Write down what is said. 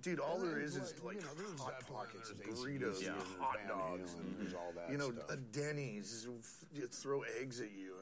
Dude, all there is like there's Hot Zeppelin, Pockets, and there's burritos, AC/DC, and hot Van dogs, Halen, there's all that you know, stuff. a Denny's, you throw eggs at you.